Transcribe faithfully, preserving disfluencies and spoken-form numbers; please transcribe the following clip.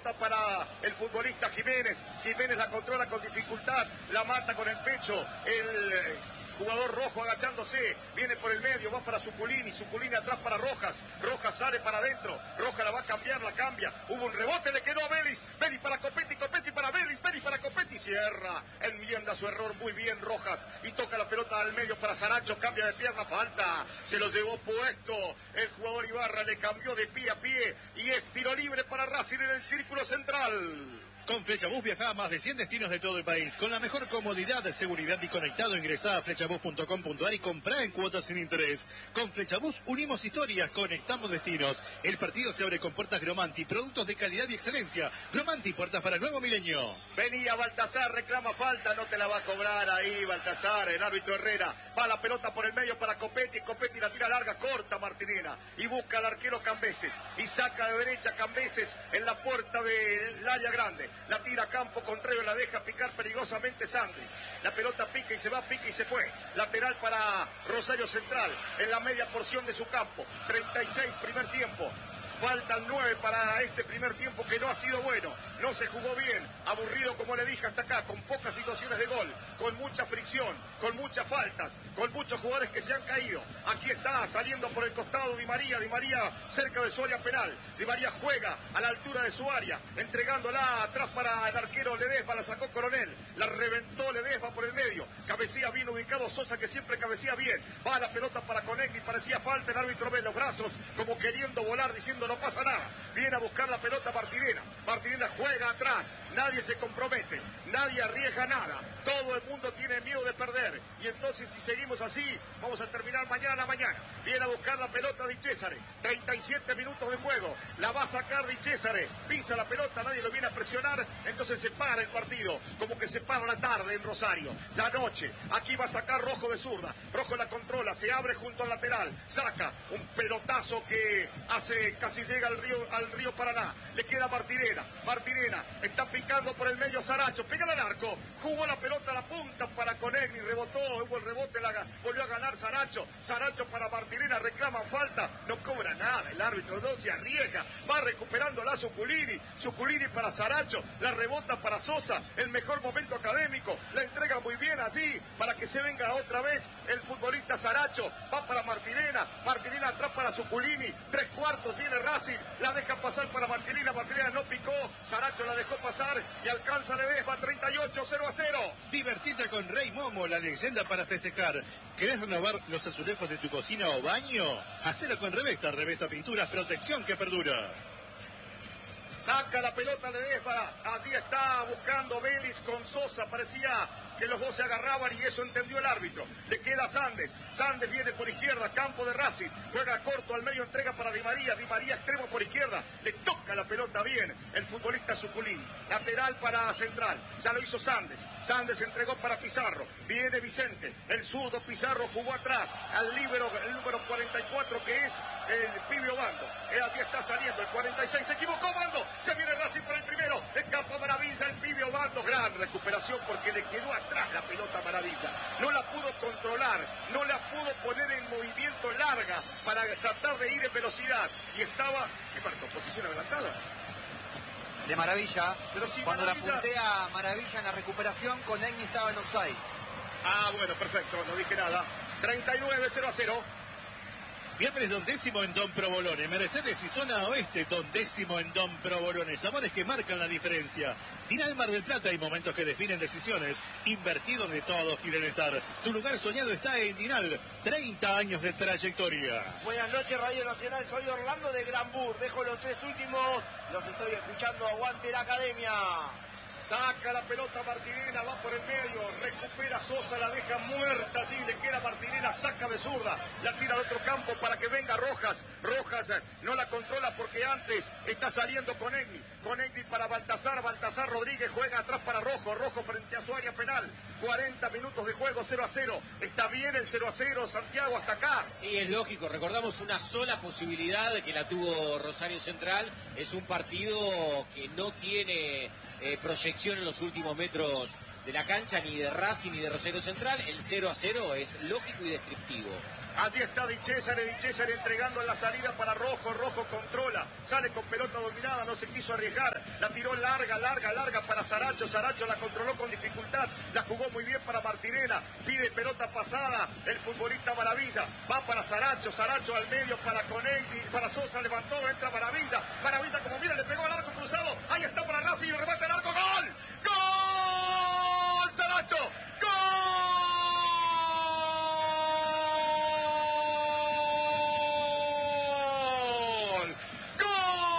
pelota para el futbolista Jiménez. Jiménez la controla con dificultad, la mata con el pecho. El eh, jugador rojo agachándose, viene por el medio, va para Suculini, Suculini atrás para Rojas, Rojas sale para adentro, Rojas la va a cambiar, la cambia, hubo un rebote, le quedó a Vélez, Vélez para Copetti, Copetti para Vélez, Vélez para Copetti, cierra, enmienda su error muy bien Rojas, y toca la pelota al medio para Saracho, cambia de pierna, falta, se lo llevó puesto, el jugador Ibarra le cambió de pie a pie, y es tiro libre para Racing en el círculo central. Con Flechabús viaja a más de cien destinos de todo el país. Con la mejor comodidad, seguridad y conectado, ingresá a flechabús punto com punto ar y comprá en cuotas sin interés. Con Flechabús unimos historias, conectamos destinos. El partido se abre con puertas Gromanti, productos de calidad y excelencia. Gromanti, puertas para el nuevo milenio. Venía Baltasar, reclama falta, no te la va a cobrar ahí Baltasar, el árbitro Herrera. Va la pelota por el medio para Copetti, Copetti la tira larga, corta Martinena. Y busca al arquero Cambeses. Y saca de derecha Cambeses en la puerta del área grande. La tira a campo contrario, la deja picar peligrosamente Sandes. La pelota pica y se va, pica y se fue. Lateral para Rosario Central en la media porción de su campo. treinta y seis primer tiempo. Faltan nueve para este primer tiempo que no ha sido bueno. No se jugó bien. Aburrido, como le dije, hasta acá. Con pocas situaciones de gol. Con mucha fricción. Con muchas faltas. Con muchos jugadores que se han caído. Aquí está saliendo por el costado Di María. Di María cerca de su área penal. Di María juega a la altura de su área. Entregándola atrás para el arquero Ledesma. La sacó Coronel. La reventó Ledesma por el medio. Cabecía bien ubicado Sosa, que siempre cabecía bien. Va la pelota para Conegni. Parecía falta. El árbitro ve los brazos como queriendo volar, diciendo no pasa nada. Viene a buscar la pelota Martinena. Martinena juega atrás. Nadie se compromete. Nadie arriesga nada. Todo el mundo tiene miedo de perder. Y entonces, si seguimos así, vamos a terminar mañana a la mañana. Viene a buscar la pelota Di Cesare. treinta y siete minutos de juego. La va a sacar Di Cesare. Pisa la pelota, nadie lo viene a presionar. Entonces se para el partido. Como que se para la tarde en Rosario. Ya noche. Aquí va a sacar Rojo de zurda. Rojo la controla. Se abre junto al lateral. Saca un pelotazo que hace casi llega al río, al río Paraná. Le queda Martinena. Martinena está picando por el medio Saracho. Pega al arco. Jugó la pelota a la punta para Conegni. Rebotó. Hubo el rebote. La, volvió a ganar Saracho. Saracho para Martinena. Reclaman falta. No cobra nada. El árbitro no se arriesga. Va recuperando la Suculini. Suculini para Saracho. La rebota para Sosa. El mejor momento académico. La entrega muy bien allí para que se venga otra vez el futbolista Saracho. Va para Martinena. Martinena atrás para Suculini. Tres cuartos. Viene Racing, la deja pasar para Martinena, Martinena no picó, Saracho la dejó pasar y alcanza Ledesma, treinta y ocho, cero a cero. Divertite con Rey Momo, la leyenda para festejar. ¿Querés renovar los azulejos de tu cocina o baño? Hacelo con Revesta, Revesta Pinturas, protección que perdura. Saca la pelota Ledesma, allí está buscando Vélez con Sosa, parecía que los dos se agarraban y eso entendió el árbitro. Le queda Sandes, Sandes viene por izquierda, campo de Racing, juega corto al medio, entrega para Di María, Di María extremo por izquierda, le toca la pelota bien el futbolista Suculini, lateral para Central, ya lo hizo Sandes, Sandes entregó para Pizarro, viene Vicente, el zurdo Pizarro jugó atrás, al líbero, el número cuarenta y cuatro que es el Pibio Bando, el aquí está saliendo, el cuarenta y seis, se equivocó Bando, se viene Racing para el primero, escapa Maravilla, el Pibio Bando, gran recuperación porque le quedó atrás la pelota Maravilla, no la pudo controlar, no la pudo poner en movimiento larga para tratar de ir en velocidad y estaba, ¿qué marcó? ¿Posición adelantada? De Maravilla, pero si cuando Maravilla... la puntea Maravilla en la recuperación, Conegni estaba en offside. Ah, bueno, perfecto, no dije nada. treinta y nueve, cero a cero. Viernes dondécimo en Don Provolone. Mercedes y zona oeste, dondécimo en Don Provolone. Sabores que marcan la diferencia. Dinal Mar del Plata, hay momentos que definen decisiones. Invertí donde todos quieren estar. Tu lugar soñado está en Dinal. treinta años de trayectoria. Buenas noches, Radio Nacional. Soy Orlando de Granbur. Dejo los tres últimos. Los estoy escuchando. Aguante la academia. Saca la pelota Martinena, va por el medio, recupera Sosa, la deja muerta allí, le queda Martinena, saca de zurda, la tira al otro campo para que venga Rojas. Rojas no la controla porque antes está saliendo Conegni. Conegni para Baltasar, Baltasar Rodríguez juega atrás para Rojo, Rojo frente a su área penal. cuarenta minutos de juego, cero a cero. Está bien el cero a cero, Santiago, hasta acá. Sí, es lógico, recordamos una sola posibilidad que la tuvo Rosario Central. Es un partido que no tiene eh, proyección en los últimos metros de la cancha, ni de Racing ni de Rosario Central. El cero a cero es lógico y descriptivo. Allí está Di Cesare, Di Cesare entregando en la salida para Rojo, Rojo controla, sale con pelota dominada, no se quiso arriesgar, la tiró larga, larga, larga para Saracho, Saracho la controló con dificultad, la jugó muy bien para Martinena, pide pelota pasada, el futbolista Maravilla, va para Saracho, Saracho al medio para Conegui, para Sosa, levantó, entra Maravilla, Maravilla como